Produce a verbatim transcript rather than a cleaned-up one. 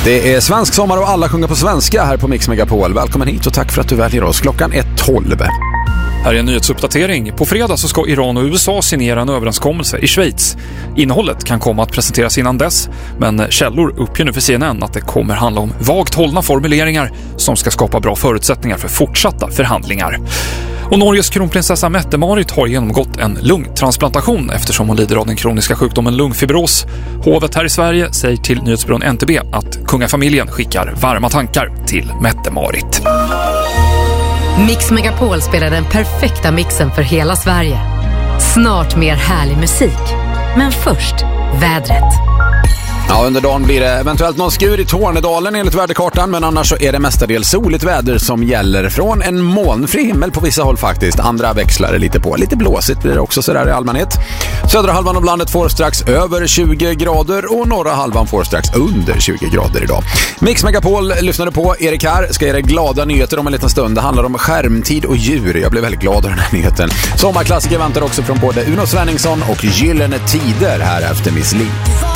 Det är svensk sommar och alla sjunger på svenska här på Mix Megapol. Välkommen hit och tack för att du väljer oss. Klockan är tolv. Här är en nyhetsuppdatering. På fredag så ska Iran och U S A signera en överenskommelse i Schweiz. Innehållet kan komma att presenteras innan dess, men källor uppger nu för C N N att det kommer handla om vagt hållna formuleringar som ska skapa bra förutsättningar för fortsatta förhandlingar. Och Norges kronprinsessa Mette-Marit har genomgått en lungtransplantation eftersom hon lider av den kroniska sjukdomen lungfibros. Hovet här i Sverige säger till nyhetsbyrån N T B att kungafamiljen skickar varma tankar till Mette-Marit. Mix Megapol spelar den perfekta mixen för hela Sverige. Snart mer härlig musik. Men först, vädret. Ja, under dagen blir det eventuellt någon skur i Tornedalen enligt väderkartan, men annars så är det mestadels soligt väder som gäller från en molnfri himmel på vissa håll faktiskt. Andra växlar det lite på. Lite blåsigt blir det också sådär i allmänhet. Södra halvan av landet får strax över tjugo grader och norra halvan får strax under tjugo grader idag. Mix Megapol lyssnade på. Erik här ska ge dig glada nyheter om en liten stund. Det handlar om skärmtid och djur. Jag blev väldigt glad av den här nyheten. Sommarklassiker väntar också från både Uno Svenningsson och Gyllene Tider här efter Miss Li.